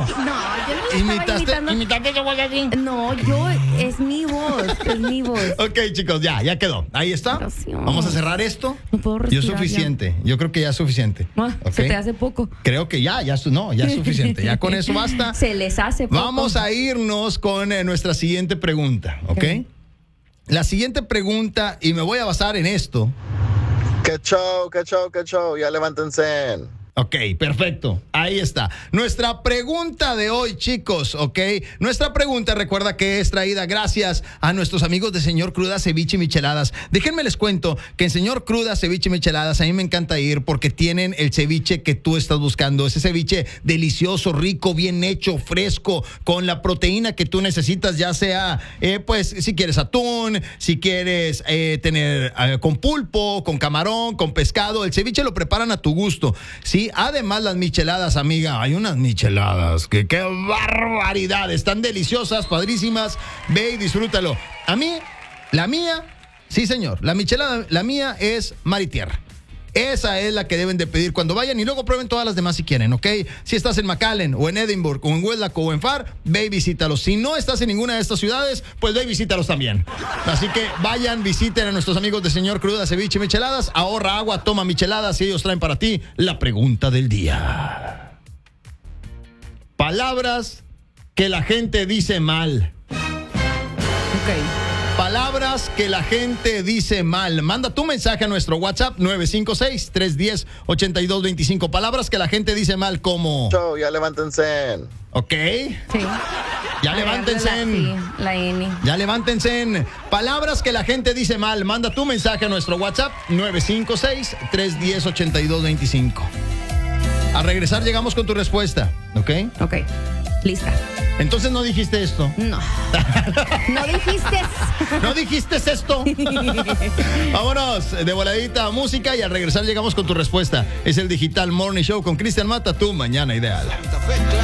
No, yo no estaba imitando. ¿Imitaste esa voz así? No, es mi voz, es mi voz. Ok, chicos, ya quedó. Ahí está. Gracias. Vamos a cerrar esto. No puedo respirar. Yo suficiente. Yo creo que ya es suficiente. Se te hace poco. Creo que ya es suficiente. Ya con eso basta. Se les hace poco. Vamos a irnos con nuestra siguiente pregunta, ¿ok? La siguiente pregunta, y me voy a basar en esto. ¡Qué show! Ya levántense. Ok, perfecto. Ahí está. Nuestra pregunta de hoy, chicos, ¿ok? Nuestra pregunta, recuerda que es traída gracias a nuestros amigos de Señor Cruda, Ceviche y Micheladas. Déjenme les cuento que en Señor Cruda, Ceviche y Micheladas a mí me encanta ir porque tienen el ceviche que tú estás buscando. Ese ceviche delicioso, rico, bien hecho, fresco, con la proteína que tú necesitas, ya sea, pues, si quieres atún, si quieres tener con pulpo, con camarón, con pescado. El ceviche lo preparan a tu gusto, ¿sí? Además, las micheladas, amiga, hay unas micheladas que qué barbaridad, están deliciosas, padrísimas. Ve y disfrútalo. A mí, la mía, sí señor, la michelada, la mía es mar y tierra. Esa es la que deben de pedir cuando vayan y luego prueben todas las demás si quieren, ¿ok? Si estás en McAllen o en Edinburgh o en Westlaco o en Far, ve y visítalos. Si no estás en ninguna de estas ciudades, pues ve y visítalos también. Así que vayan, visiten a nuestros amigos de Señor Cruda, Ceviche y Micheladas. Ahorra agua, toma micheladas y ellos traen para ti la pregunta del día. Palabras que la gente dice mal. Ok. Palabras que la gente dice mal. Manda tu mensaje a nuestro WhatsApp 956-310-8225. Palabras que la gente dice mal como... Show, ya levántense. Ok. Sí. Ya levántense. La N. Ya levántense. Palabras que la gente dice mal. Manda tu mensaje a nuestro WhatsApp 956-310-8225. Al regresar llegamos con tu respuesta. ¿Ok? Ok. Lista. Entonces no dijiste esto. No. No dijiste. ¿No dijiste esto? Vámonos de voladita a música y al regresar llegamos con tu respuesta. Es el Digital Morning Show con Cristian Mata, tu mañana ideal.